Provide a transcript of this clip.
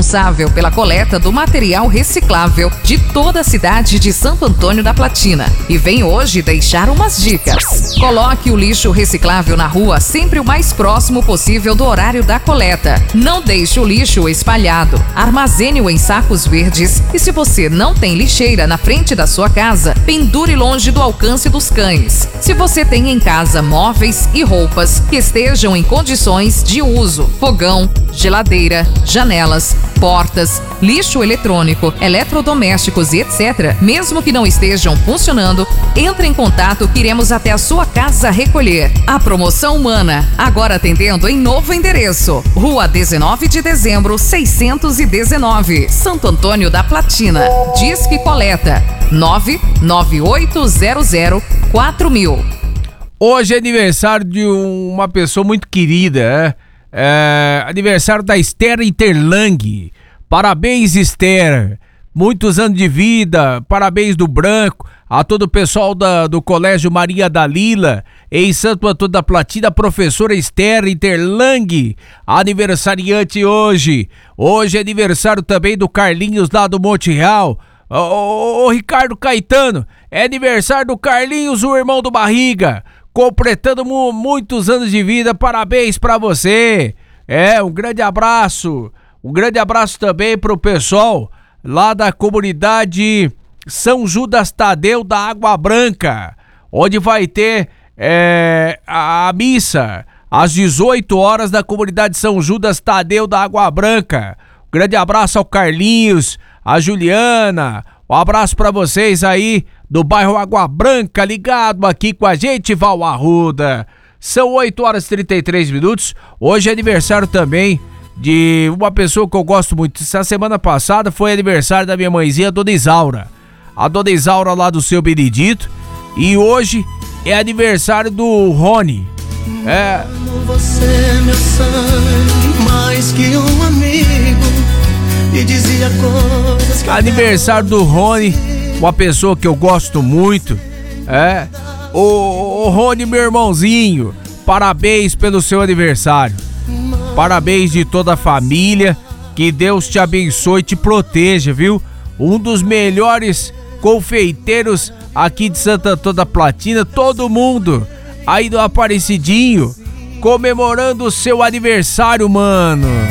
responsável pela coleta do material reciclável de toda a cidade de Santo Antônio da Platina e vem hoje deixar umas dicas. Coloque o lixo reciclável na rua sempre o mais próximo possível do horário da coleta. Não deixe o lixo espalhado. Armazene-o em sacos verdes e, se você não tem lixeira na frente da sua casa, pendure longe do alcance dos cães. Se você tem em casa móveis e roupas que estejam em condições de uso, fogão, geladeira, janelas, portas, lixo eletrônico, eletrodomésticos e etc., mesmo que não estejam funcionando, entre em contato que iremos até a sua casa recolher. A Promoção Humana, agora atendendo em novo endereço. Rua 19 de dezembro, 619, Santo Antônio da Platina. Disque Coleta 998004000. Hoje é aniversário de uma pessoa muito querida, aniversário da Esther Interlang. Parabéns, Esther. Muitos anos de vida. Parabéns do Branco. A todo o pessoal do Colégio Maria Dalila, em Santo Antônio da Platina, professora Esther Interlang, aniversariante hoje. Hoje é aniversário também do Carlinhos lá do Monte Real. Ô Ricardo Caetano, é aniversário do Carlinhos, o irmão do Barriga, completando muitos anos de vida. Parabéns pra você. Um grande abraço. Um grande abraço também pro pessoal lá da comunidade São Judas Tadeu da Água Branca, onde vai ter a missa às 18 horas da comunidade São Judas Tadeu da Água Branca. Um grande abraço ao Carlinhos, a Juliana, um abraço pra vocês aí do bairro Água Branca, ligado aqui com a gente, Val Arruda. São 8 horas e 33 minutos. Hoje é aniversário também de uma pessoa que eu gosto muito. Essa semana passada foi aniversário da minha mãezinha, a Dona Isaura. A Dona Isaura lá do Seu Benedito. E hoje é aniversário do Rony. Você, meu sangue, mais que um amigo, e dizia coisas que aniversário do Rony, uma pessoa que eu gosto muito. O Rony, meu irmãozinho, parabéns pelo seu aniversário. Parabéns de toda a família. Que Deus te abençoe e te proteja, viu? Um dos melhores confeiteiros aqui de Santo Antônio da Platina. Todo mundo aí do Aparecidinho comemorando o seu aniversário, mano.